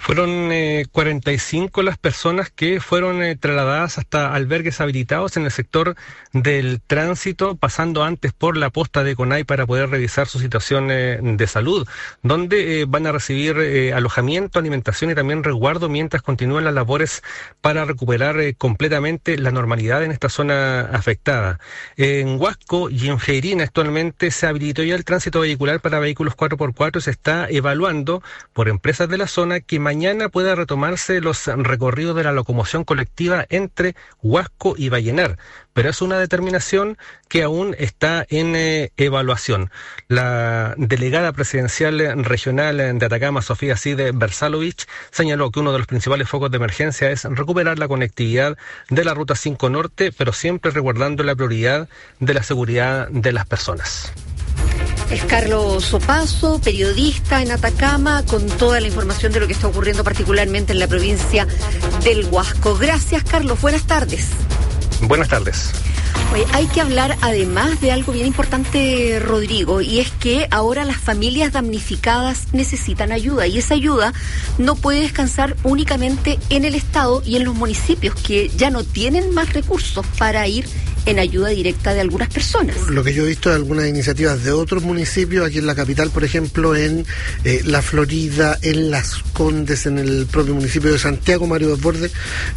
Fueron 45 las personas que fueron trasladadas hasta albergues habilitados en el sector del tránsito, pasando antes por la posta de Conay para poder revisar su situación de salud, donde van a recibir alojamiento, alimentación y también resguardo mientras continúan las labores para recuperar completamente la normalidad en esta zona afectada. En Huasco y en Feirina actualmente se habilitó ya el tránsito vehicular para vehículos 4x4 y se está evaluando por empresas de la zona que mañana pueda retomarse los recorridos de la locomoción colectiva entre Huasco y Vallenar, pero es una determinación que aún está en evaluación. La delegada presidencial regional de Atacama, Sofía Cide Bersalovich, señaló que uno de los principales focos de emergencia es recuperar la conectividad de la Ruta 5 Norte, pero siempre resguardando la prioridad de la seguridad de las personas. Es Carlos Opaso, periodista en Atacama, con toda la información de lo que está ocurriendo particularmente en la provincia del Huasco. Gracias, Carlos. Buenas tardes. Buenas tardes. Oye, hay que hablar además de algo bien importante, Rodrigo, y es que ahora las familias damnificadas necesitan ayuda, y esa ayuda no puede descansar únicamente en el Estado y en los municipios, que ya no tienen más recursos para ir en ayuda directa de algunas personas. Lo que yo he visto de algunas iniciativas de otros municipios, aquí en la capital, por ejemplo, en La Florida, en Las Condes, en el propio municipio de Santiago, Mario Desbordes,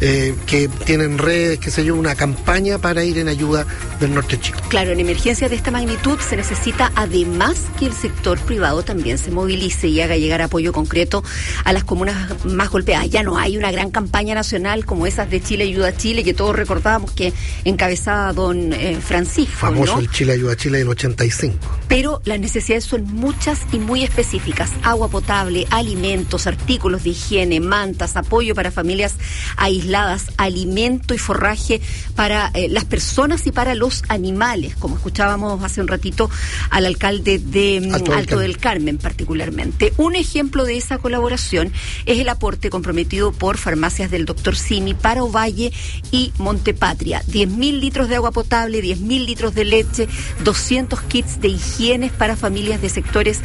que tienen redes, qué sé yo, una campaña para ir en ayuda del norte chico. Claro, en emergencias de esta magnitud se necesita además que el sector privado también se movilice y haga llegar apoyo concreto a las comunas más golpeadas. Ya no hay una gran campaña nacional como esas de Chile Ayuda a Chile, que todos recordábamos que encabezaba don Francisco, famoso, ¿no? El Chile Ayuda a Chile del 85. Pero las necesidades son muchas y muy específicas: agua potable, alimentos, artículos de higiene, mantas, apoyo para familias aisladas, alimento y forraje para las personas y para los animales, como escuchábamos hace un ratito al alcalde de Alto del Carmen particularmente. Un ejemplo de esa colaboración es el aporte comprometido por Farmacias del Dr. Simi para Ovalle y Montepatria: 10.000 litros de agua potable, 10.000 litros de leche, 200 kits de higiene para familias de sectores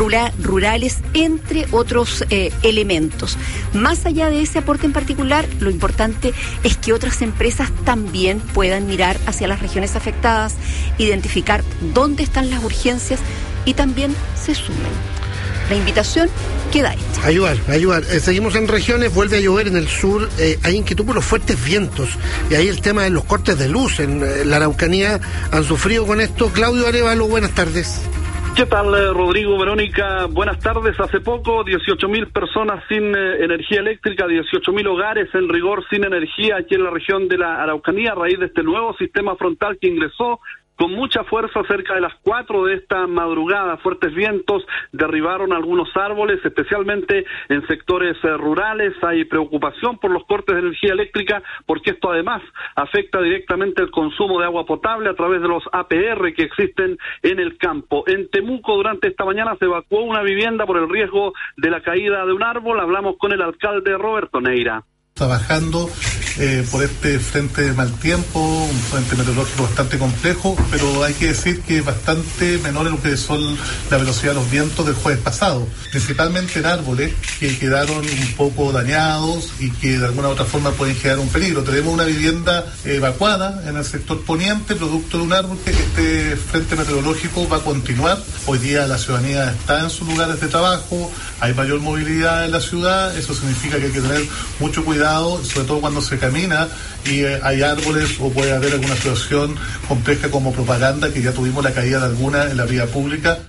rurales, entre otros elementos. Más allá de ese aporte en particular, lo importante es que otras empresas también puedan mirar hacia las regiones afectadas, identificar dónde están las urgencias y también se sumen. La invitación queda hecha. Ayudar. Seguimos en regiones, vuelve a llover en el sur, hay inquietud por los fuertes vientos, y ahí el tema de los cortes de luz en la Araucanía han sufrido con esto. Claudio Arévalo, buenas tardes. ¿Qué tal, Rodrigo, Verónica? Buenas tardes. Hace poco, 18.000 personas sin energía eléctrica, 18.000 hogares en rigor sin energía aquí en la región de la Araucanía a raíz de este nuevo sistema frontal que ingresó con mucha fuerza cerca de las 4 de esta madrugada. Fuertes vientos derribaron algunos árboles, especialmente en sectores rurales. Hay preocupación por los cortes de energía eléctrica, porque esto además afecta directamente el consumo de agua potable a través de los APR que existen en el campo. En Temuco, durante esta mañana se evacuó una vivienda por el riesgo de la caída de un árbol. Hablamos con el alcalde Roberto Neira. Trabajando por este frente de mal tiempo, un frente meteorológico bastante complejo, pero hay que decir que es bastante menor en lo que son la velocidad de los vientos del jueves pasado, principalmente en árboles que quedaron un poco dañados y que de alguna u otra forma pueden generar un peligro. Tenemos una vivienda evacuada en el sector poniente, producto de un árbol que este frente meteorológico va a continuar. Hoy día la ciudadanía está en sus lugares de trabajo, hay mayor movilidad en la ciudad, eso significa que hay que tener mucho cuidado, sobre todo cuando se camina y hay árboles o puede haber alguna situación compleja como propaganda, que ya tuvimos la caída de alguna en la vía pública.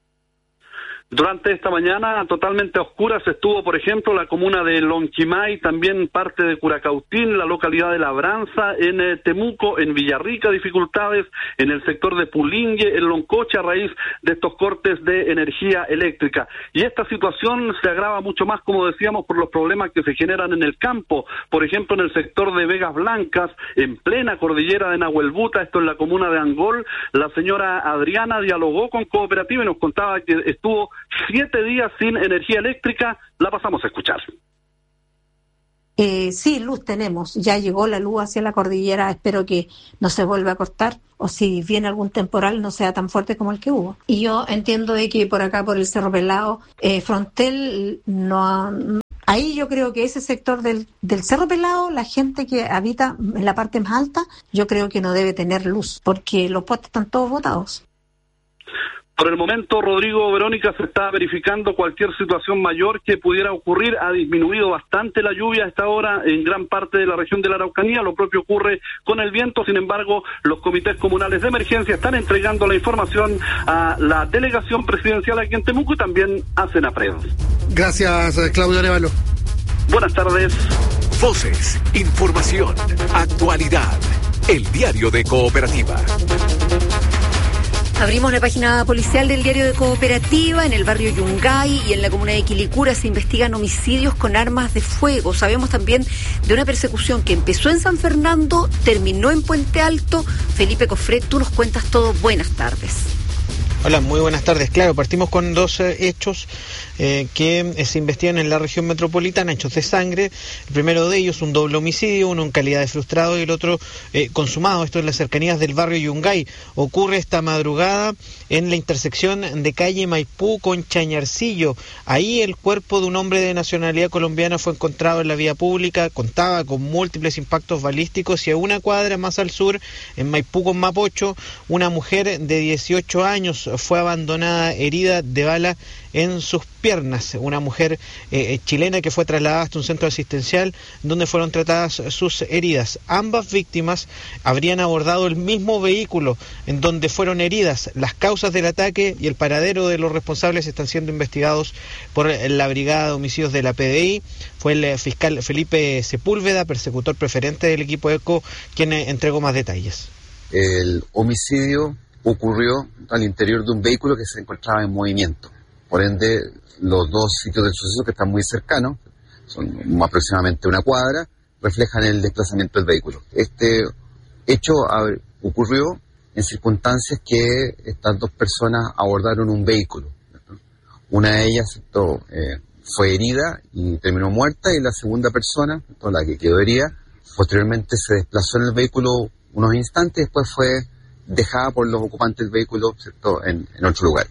Durante esta mañana totalmente a oscuras estuvo, por ejemplo, la comuna de Lonquimay, también parte de Curacautín, la localidad de Labranza, en Temuco, en Villarrica, dificultades en el sector de Pulingue, en Loncoche, a raíz de estos cortes de energía eléctrica. Y esta situación se agrava mucho más, como decíamos, por los problemas que se generan en el campo. Por ejemplo, en el sector de Vegas Blancas, en plena cordillera de Nahuelbuta, esto en la comuna de Angol, la señora Adriana dialogó con Cooperativa y nos contaba que estuvo 7 días sin energía eléctrica. La pasamos a escuchar. Sí, luz tenemos. Ya llegó la luz hacia la cordillera. Espero que no se vuelva a cortar, o si viene algún temporal no sea tan fuerte como el que hubo. Y yo entiendo de que por acá, por el Cerro Pelado, Frontel no Ahí yo creo que ese sector del Cerro Pelado, la gente que habita en la parte más alta, yo creo que no debe tener luz, porque los postes están todos botados. Por el momento, Rodrigo, Verónica, se está verificando cualquier situación mayor que pudiera ocurrir. Ha disminuido bastante la lluvia a esta hora en gran parte de la región de la Araucanía. Lo propio ocurre con el viento. Sin embargo, los comités comunales de emergencia están entregando la información a la delegación presidencial aquí en Temuco y también a Senapred. Gracias, Claudio Arevalo. Buenas tardes. Voces, información, actualidad. El diario de Cooperativa. Abrimos la página policial del diario de Cooperativa. En el barrio Yungay y en la comuna de Quilicura se investigan homicidios con armas de fuego. Sabemos también de una persecución que empezó en San Fernando, terminó en Puente Alto. Felipe Cofret, tú nos cuentas todo. Buenas tardes. Hola, muy buenas tardes. Claro, partimos con dos hechos que se investigan en la región metropolitana, hechos de sangre. El primero de ellos, un doble homicidio, uno en calidad de frustrado y el otro consumado. Esto en las cercanías del barrio Yungay. Ocurre esta madrugada en la intersección de calle Maipú con Chañarcillo. Ahí el cuerpo de un hombre de nacionalidad colombiana fue encontrado en la vía pública, contaba con múltiples impactos balísticos, y a una cuadra más al sur, en Maipú con Mapocho, una mujer de 18 años fue abandonada herida de bala en sus piernas, una mujer chilena que fue trasladada hasta un centro asistencial donde fueron tratadas sus heridas. Ambas víctimas habrían abordado el mismo vehículo en donde fueron heridas. Las causas del ataque y el paradero de los responsables están siendo investigados por la Brigada de Homicidios de la PDI. Fue el fiscal Felipe Sepúlveda, persecutor preferente del equipo ECO, quien entregó más detalles. El homicidio ocurrió al interior de un vehículo que se encontraba en movimiento. Por ende, los dos sitios del suceso, que están muy cercanos, son aproximadamente una cuadra, reflejan el desplazamiento del vehículo. Este hecho ocurrió en circunstancias que estas dos personas abordaron un vehículo. Una de ellas fue herida y terminó muerta, y la segunda persona, la que quedó herida, posteriormente se desplazó en el vehículo unos instantes y después fue dejada por los ocupantes del vehículo, ¿cierto?, en otro lugar.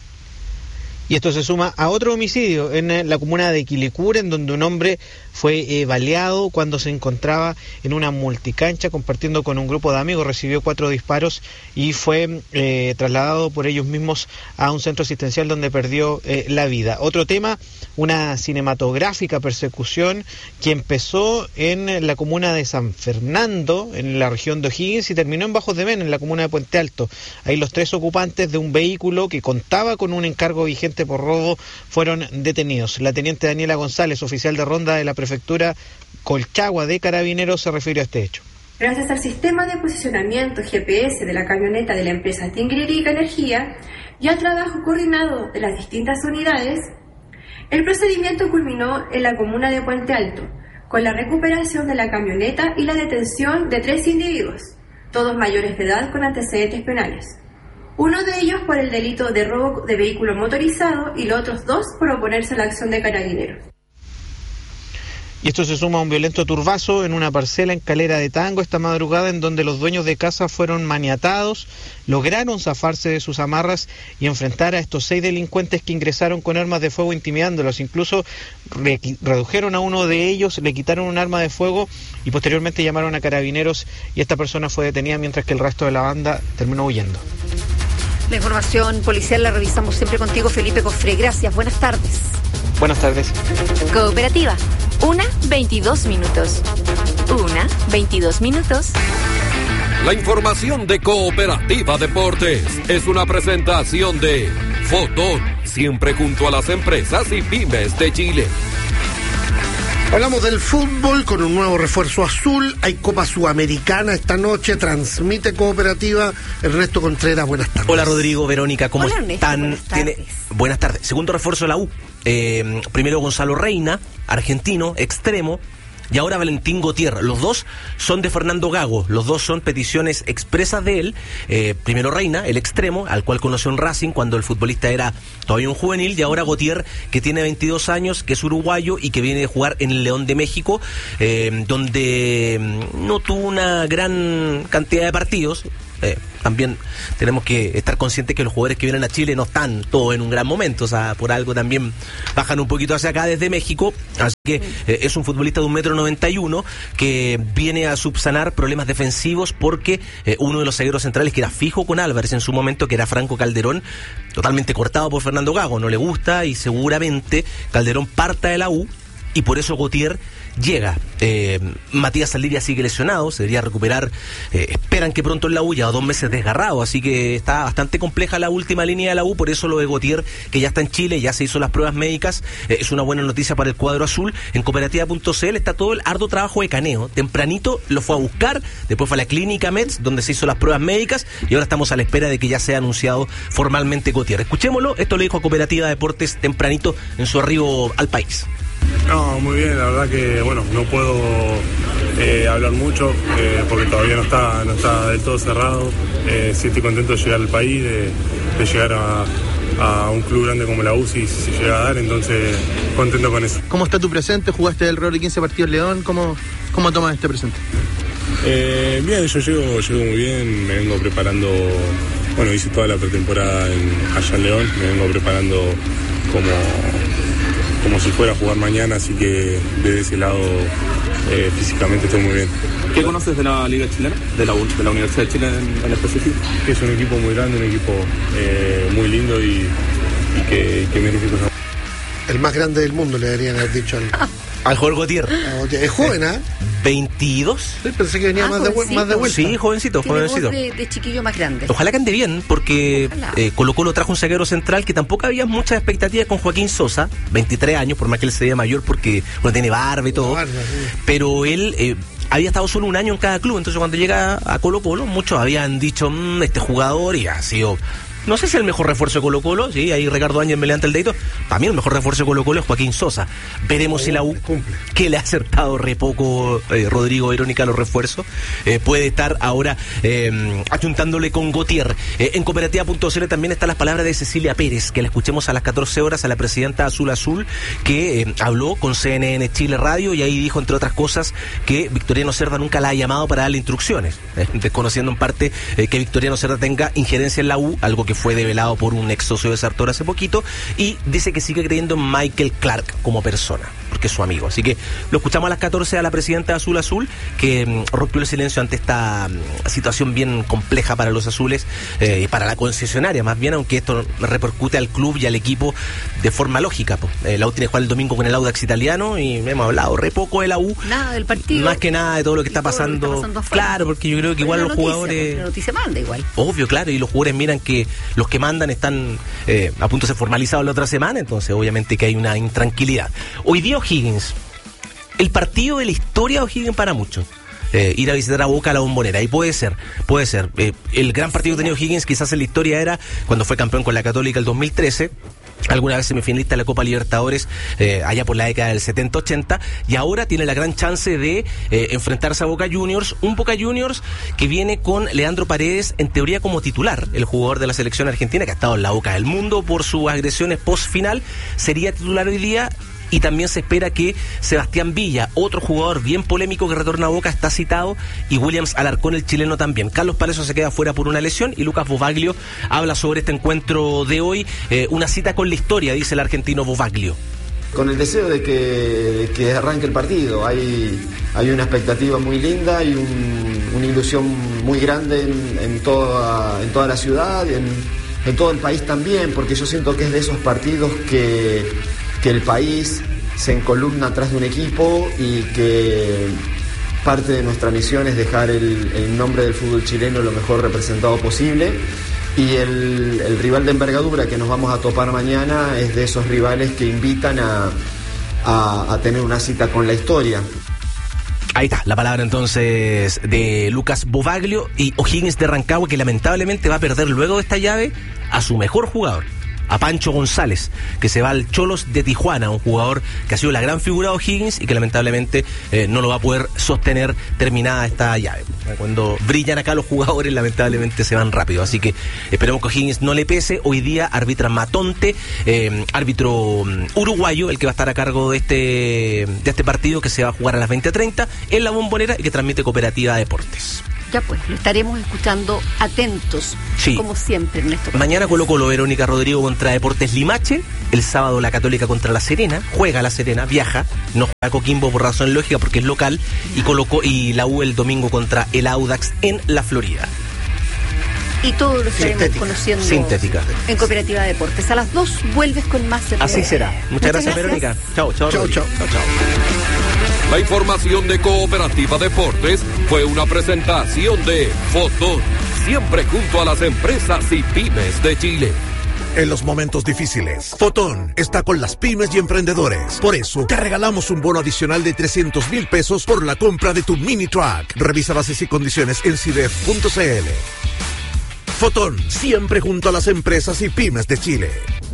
Y esto se suma a otro homicidio en la comuna de Quilicura, en donde un hombre fue baleado cuando se encontraba en una multicancha compartiendo con un grupo de amigos. Recibió 4 disparos y fue trasladado por ellos mismos a un centro asistencial donde perdió la vida. Otro tema, una cinematográfica persecución que empezó en la comuna de San Fernando, en la región de O'Higgins, y terminó en Bajos de Mena, en la comuna de Puente Alto. Ahí los 3 ocupantes de un vehículo que contaba con un encargo vigente por robo fueron detenidos. La teniente Daniela González, oficial de ronda de la prefectura Colchagua de Carabineros, se refirió a este hecho. Gracias al sistema de posicionamiento GPS de la camioneta de la empresa Tingririca Energía y al trabajo coordinado de las distintas unidades, el procedimiento culminó en la comuna de Puente Alto, con la recuperación de la camioneta y la detención de 3 individuos, todos mayores de edad con antecedentes penales. Uno de ellos por el delito de robo de vehículo motorizado y los otros 2 por oponerse a la acción de Carabineros. Y esto se suma a un violento turbazo en una parcela en Calera de Tango esta madrugada, en donde los dueños de casa fueron maniatados, lograron zafarse de sus amarras y enfrentar a estos 6 delincuentes que ingresaron con armas de fuego intimidándolos. Incluso redujeron a uno de ellos, le quitaron un arma de fuego y posteriormente llamaron a Carabineros, y esta persona fue detenida mientras que el resto de la banda terminó huyendo. La información policial la revisamos siempre contigo, Felipe Cofré. Gracias, buenas tardes. Buenas tardes. Cooperativa, 1:22 minutos. 1:22 minutos. La información de Cooperativa Deportes es una presentación de Fotón, siempre junto a las empresas y pymes de Chile. Hablamos del fútbol con un nuevo refuerzo azul. Hay Copa Sudamericana esta noche. Transmite Cooperativa. Ernesto Contreras, buenas tardes. Hola Rodrigo, Verónica, ¿cómo están? Buenas tardes. Buenas tardes. Segundo refuerzo de la U. Primero Gonzalo Reina, argentino, extremo. Y ahora Valentín Gautier. Los dos son de Fernando Gago. Los dos son peticiones expresas de él. Primero Reina, el extremo, al cual conoció en Racing cuando el futbolista era todavía un juvenil. Y ahora Gautier, que tiene 22 años, que es uruguayo y que viene de jugar en el León de México, donde no tuvo una gran cantidad de partidos. también tenemos que estar conscientes que los jugadores que vienen a Chile no están todos en un gran momento, o sea, por algo también bajan un poquito hacia acá desde México, así que es un futbolista de 1,91 m que viene a subsanar problemas defensivos porque uno de los zagueros centrales que era fijo con Álvarez en su momento, que era Franco Calderón, totalmente cortado por Fernando Gago, no le gusta y seguramente Calderón parta de la U y por eso Gautier llega. Matías Saldivia sigue lesionado, se debería recuperar, esperan que pronto en la U, ya 2 meses desgarrado, así que está bastante compleja la última línea de la U, por eso lo de Gautier, que ya está en Chile, ya se hizo las pruebas médicas, es una buena noticia para el cuadro azul. En cooperativa.cl está todo el arduo trabajo de Caneo, tempranito lo fue a buscar, después fue a la clínica Mets, donde se hizo las pruebas médicas, y ahora estamos a la espera de que ya sea anunciado formalmente Gautier. Escuchémoslo, esto lo dijo a Cooperativa Deportes tempranito en su arribo al país. No, muy bien, la verdad que bueno, no puedo hablar mucho porque todavía no está del todo cerrado. Sí estoy contento de llegar al país, de llegar a un club grande como la U si llega a dar, entonces contento con eso. ¿Cómo está tu presente? ¿Jugaste alrededor de 15 partidos León? ¿Cómo tomas este presente? Bien, yo llego muy bien, me vengo preparando, bueno, hice toda la pretemporada allá en León, me vengo preparando como si fuera a jugar mañana, así que desde ese lado físicamente estoy muy bien. ¿Qué conoces de la Liga Chilena? De la Universidad de Chile en específico. Que es un equipo muy grande, un equipo muy lindo y que merece cosas. El más grande del mundo, le deberían haber dicho al jugador Gautier. Es joven, ¿ah? 22. Sí, pensé que venía más de vuelta. Sí, jovencito. De chiquillo más grande. Ojalá que ande bien, porque Colo-Colo trajo un zaguero central que tampoco había muchas expectativas con Joaquín Sosa, 23 años, por más que él se vea mayor porque tiene barba y todo. Pero él había estado solo 1 año en cada club, entonces cuando llega a Colo-Colo, muchos habían dicho, este jugador, y ha sido... No sé si el mejor refuerzo de Colo-Colo, sí, ahí Ricardo Ángel me levanta el dedito. Para mí el mejor refuerzo de Colo-Colo es Joaquín Sosa. Veremos si la U, que le ha acertado re poco Rodrigo Verónica a los refuerzos, puede estar ahora ayuntándole con Gautier. En cooperativa.cl también están las palabras de Cecilia Pérez, que la escuchemos a las 14 horas, a la presidenta Azul, que habló con CNN Chile Radio y ahí dijo, entre otras cosas, que Victoriano Cerda nunca la ha llamado para darle instrucciones, desconociendo en parte que Victoriano Cerda tenga injerencia en la U, algo que fue develado por un ex socio de Sartor hace poquito, y dice que sigue creyendo en Michael Clark como persona, porque es su amigo. Así que lo escuchamos a las 14 a la presidenta de Azul, que rompió el silencio ante esta situación bien compleja para los azules y para la concesionaria, más bien, aunque esto repercute al club y al equipo de forma lógica. La U tiene que jugar el domingo con el Audax italiano y hemos hablado re poco de la U. Nada del partido. Más que nada de todo lo que está pasando. Claro, porque yo creo que igual los jugadores... La noticia manda igual. Obvio, claro, y los jugadores miran que los que mandan están a punto de ser formalizados la otra semana, entonces obviamente que hay una intranquilidad. Hoy día O'Higgins, el partido de la historia de O'Higgins para muchos. Ir a visitar a Boca a la Bombonera, y puede ser. El gran partido que tenía O'Higgins quizás en la historia era cuando fue campeón con la Católica el 2013, alguna vez semifinalista de la Copa Libertadores allá por la década del 70-80, y ahora tiene la gran chance de enfrentarse a Boca Juniors, un Boca Juniors que viene con Leandro Paredes en teoría como titular, el jugador de la selección argentina que ha estado en la boca del mundo por sus agresiones post final, sería titular hoy día. Y también se espera que Sebastián Villa, otro jugador bien polémico que retorna a Boca, está citado, y Williams Alarcón, el chileno, también. Carlos Palacio se queda fuera por una lesión, y Lucas Bovaglio habla sobre este encuentro de hoy, una cita con la historia, dice el argentino Bovaglio. Con el deseo de que arranque el partido, hay una expectativa muy linda y una ilusión muy grande en toda la ciudad, en todo el país también, porque yo siento que es de esos partidos que el país se encolumna atrás de un equipo y que parte de nuestra misión es dejar el nombre del fútbol chileno lo mejor representado posible, y el rival de envergadura que nos vamos a topar mañana es de esos rivales que invitan a tener una cita con la historia. Ahí está, la palabra entonces de Lucas Bovaglio, y O'Higgins de Rancagua, que lamentablemente va a perder luego de esta llave a su mejor jugador, a Pancho González, que se va al Cholos de Tijuana, un jugador que ha sido la gran figura de O'Higgins y que lamentablemente no lo va a poder sostener terminada esta llave. Cuando brillan acá los jugadores, lamentablemente se van rápido, así que esperemos que O'Higgins no le pese. Hoy día arbitra Matonte, árbitro uruguayo, el que va a estar a cargo de este partido, que se va a jugar a las 20:30 en la Bombonera y que transmite Cooperativa Deportes. Ya pues, lo estaremos escuchando atentos, sí, como siempre, Ernesto. Mañana Colo-Colo, Verónica Rodrigo contra Deportes Limache. El sábado la Católica contra La Serena. Juega La Serena, viaja. No juega Coquimbo por razón lógica porque es local. Y la U el domingo contra el Audax en la Florida. Y todo lo estaremos conociendo en Cooperativa Deportes. A las 2 vuelves con más. Así será. Muchas gracias, Verónica. Chao. La información de Cooperativa Deportes fue una presentación de Fotón, siempre junto a las empresas y pymes de Chile. En los momentos difíciles, Fotón está con las pymes y emprendedores. Por eso, te regalamos un bono adicional de 300,000 pesos por la compra de tu mini truck. Revisa bases y condiciones en cidef.cl. Fotón, siempre junto a las empresas y pymes de Chile.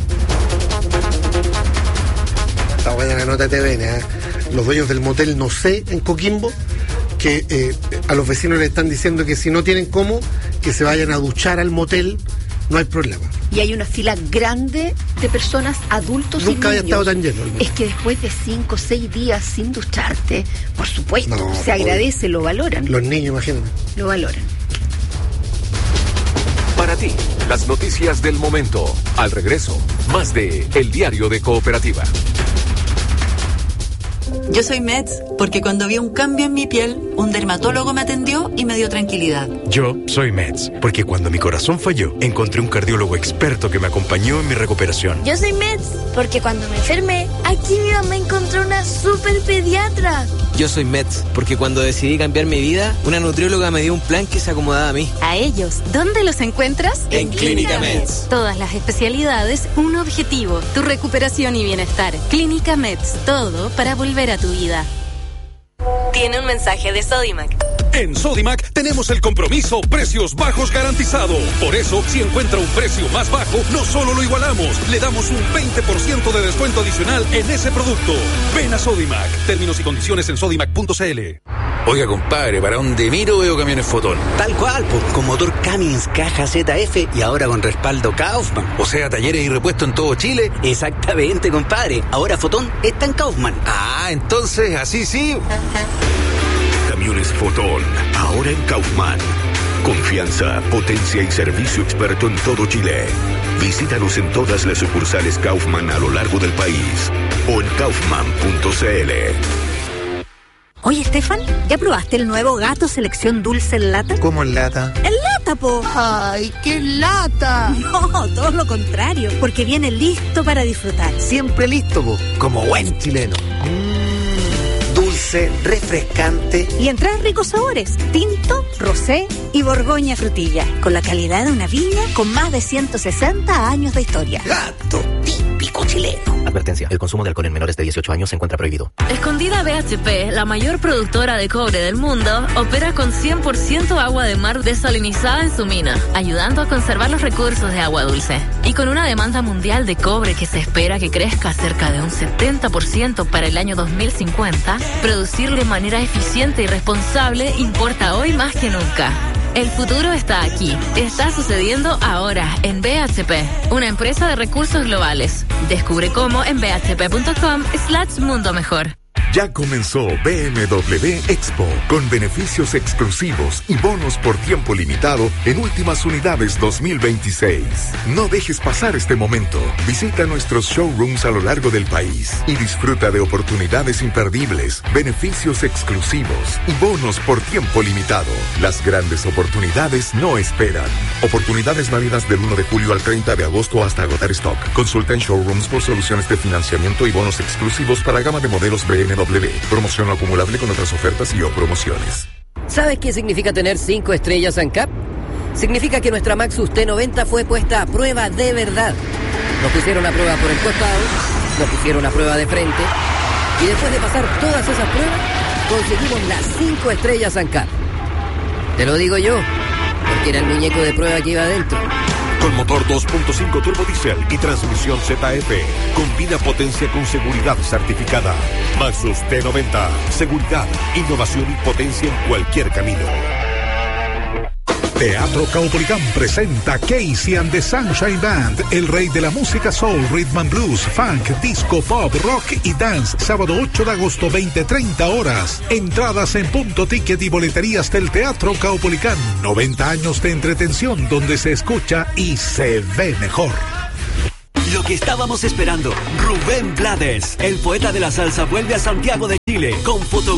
Está buena la nota de TVN, ¿eh? Los dueños del motel No Sé en Coquimbo, que a los vecinos le están diciendo que si no tienen cómo, que se vayan a duchar al motel, no hay problema. Y hay una fila grande de personas, adultos Nunca y niños. había estado tan lleno. Es que después de 5 o 6 días sin ducharte, por supuesto, se agradece, lo valoran. Los niños, imagínate. Lo valoran. Para ti, las noticias del momento. Al regreso, más de El Diario de Cooperativa. Yo soy Meds porque cuando vi un cambio en mi piel, un dermatólogo me atendió y me dio tranquilidad. Yo soy Meds porque cuando mi corazón falló, encontré un cardiólogo experto que me acompañó en mi recuperación. Yo soy Meds porque cuando me enfermé, aquí mi mamá encontró una super pediatra. Yo soy Meds porque cuando decidí cambiar mi vida, una nutrióloga me dio un plan que se acomodaba a mí. A ellos, ¿dónde los encuentras? En Clínica Meds. Todas las especialidades, un objetivo, tu recuperación y bienestar. Clínica Meds, todo para volver a tu vida. Tiene un mensaje de Sodimac. En Sodimac tenemos el compromiso precios bajos garantizado. Por eso, si encuentra un precio más bajo, no solo lo igualamos, le damos un 20% de descuento adicional en ese producto. Ven a Sodimac. Términos y condiciones en sodimac.cl. Oiga, compadre, ¿para dónde miro veo camiones Fotón? Tal cual, pues, con motor Cummins, caja ZF y ahora con respaldo Kaufman. O sea, talleres y repuestos en todo Chile. Exactamente, compadre. Ahora Fotón está en Kaufman. Ah, entonces, así sí. Camiones Fotón, ahora en Kaufman. Confianza, potencia y servicio experto en todo Chile. Visítanos en todas las sucursales Kaufman a lo largo del país o en kaufman.cl. Oye, Estefan, ¿ya probaste el nuevo Gato Selección Dulce en lata? ¿Cómo en lata? ¡En lata, po! ¡Ay, qué lata! No, todo lo contrario, porque viene listo para disfrutar. Siempre listo, po, como buen chileno. Dulce, refrescante. Y en 3 ricos sabores: tinto, rosé y borgoña frutilla, con la calidad de una viña con más de 160 años de historia. Gato, típico chileno. Advertencia, el consumo de alcohol en menores de 18 años se encuentra prohibido. Escondida BHP, la mayor productora de cobre del mundo, opera con 100% agua de mar desalinizada en su mina, ayudando a conservar los recursos de agua dulce. Y con una demanda mundial de cobre que se espera que crezca cerca de un 70% para el año 2050, producir de manera eficiente y responsable importa hoy más que nunca. El futuro está aquí. Está sucediendo ahora en BHP, una empresa de recursos globales. Descubre cómo en bhp.com/mundo mejor. Ya comenzó BMW Expo, con beneficios exclusivos y bonos por tiempo limitado en últimas unidades 2026. No dejes pasar este momento. Visita nuestros showrooms a lo largo del país y disfruta de oportunidades imperdibles, beneficios exclusivos y bonos por tiempo limitado. Las grandes oportunidades no esperan. Oportunidades válidas del 1 de julio al 30 de agosto hasta agotar stock. Consulta en showrooms por soluciones de financiamiento y bonos exclusivos para gama de modelos BMW. Promoción no acumulable con otras ofertas y o promociones. ¿Sabes qué significa tener 5 estrellas ANCAP? Significa que nuestra Maxus T90 fue puesta a prueba de verdad. Nos pusieron a prueba por el costado, nos pusieron a prueba de frente, y después de pasar todas esas pruebas, conseguimos las 5 estrellas ANCAP. Te lo digo yo, porque era el muñeco de prueba que iba adentro. Con motor 2.5 turbo diesel y transmisión ZF. Combina potencia con seguridad certificada. Maxus T90. Seguridad, innovación y potencia en cualquier camino. Teatro Caupolicán presenta Casey and the Sunshine Band, el rey de la música soul, rhythm and blues, funk, disco, pop, rock y dance. Sábado 8 de agosto, 20-30 horas. Entradas en Punto Ticket y boleterías del Teatro Caupolicán. 90 años de entretención donde se escucha y se ve mejor. Lo que estábamos esperando, Rubén Blades, el poeta de la salsa, vuelve a Santiago de Chile con fotografías